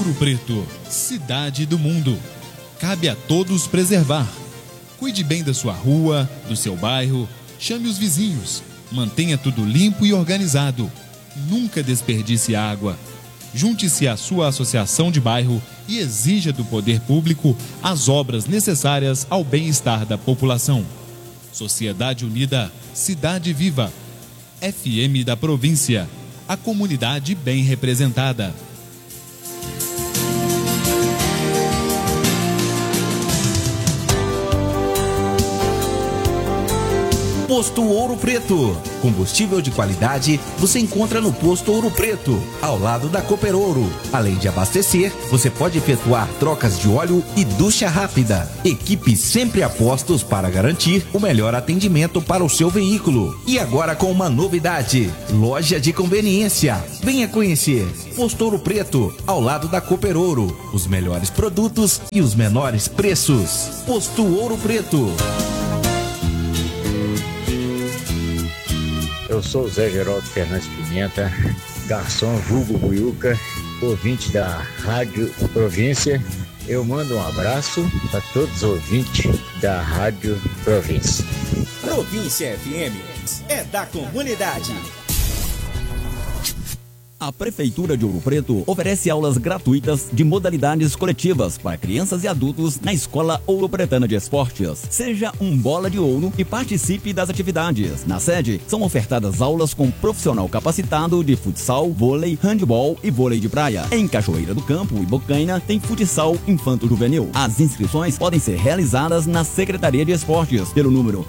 Ouro Preto, cidade do mundo. Cabe a todos preservar. Cuide bem da sua rua, do seu bairro, chame os vizinhos, mantenha tudo limpo e organizado. Nunca desperdice água. Junte-se à sua associação de bairro e exija do poder público as obras necessárias ao bem-estar da população. Sociedade Unida, Cidade Viva. FM da província. A comunidade bem representada. Posto Ouro Preto. Combustível de qualidade você encontra no Posto Ouro Preto, ao lado da Cooper Ouro. Além de abastecer, você pode efetuar trocas de óleo e ducha rápida. Equipe sempre a postos para garantir o melhor atendimento para o seu veículo. E agora com uma novidade: loja de conveniência. Venha conhecer Posto Ouro Preto, ao lado da Cooper Ouro. Os melhores produtos e os menores preços. Posto Ouro Preto. Eu sou o Zé Geraldo Fernandes Pimenta, garçom vulgo Buiuca, ouvinte da Rádio Província. Eu mando um abraço para todos os ouvintes da Rádio Província. Província FM é da comunidade. A Prefeitura de Ouro Preto oferece aulas gratuitas de modalidades coletivas para crianças e adultos na Escola Ouro Pretana de Esportes. Seja um bola de ouro e participe das atividades. Na sede, são ofertadas aulas com profissional capacitado de futsal, vôlei, handebol e vôlei de praia. Em Cachoeira do Campo e Bocaina, tem futsal infanto-juvenil. As inscrições podem ser realizadas na Secretaria de Esportes, pelo número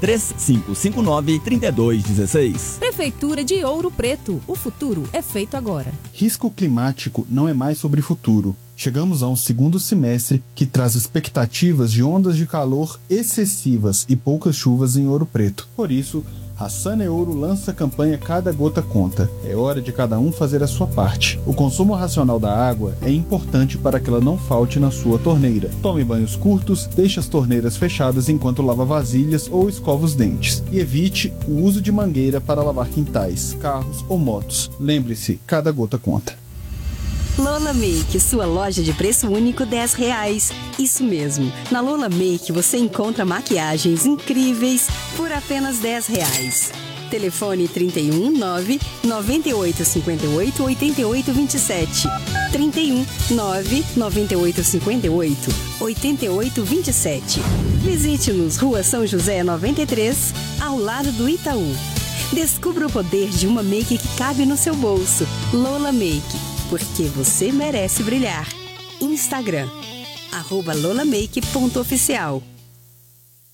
3559-3216. Prefeitura de Ouro Preto. O futuro é feito agora. Risco climático não é mais sobre futuro. Chegamos a um segundo semestre que traz expectativas de ondas de calor excessivas e poucas chuvas em Ouro Preto. Por isso, a Saneouro lança a campanha Cada Gota Conta. É hora de cada um fazer a sua parte. O consumo racional da água é importante para que ela não falte na sua torneira. Tome banhos curtos, deixe as torneiras fechadas enquanto lava vasilhas ou escova os dentes. E evite o uso de mangueira para lavar quintais, carros ou motos. Lembre-se, cada gota conta. Lola Make, sua loja de preço único R$10. Isso mesmo, na Lola Make você encontra maquiagens incríveis por apenas R$10. Telefone 31 9 98 58 88 27. 31 9 98 58 88 27. Visite-nos, Rua São José 93, ao lado do Itaú. Descubra o poder de uma make que cabe no seu bolso. Lola Make. Porque você merece brilhar. Instagram, @lolamake.oficial.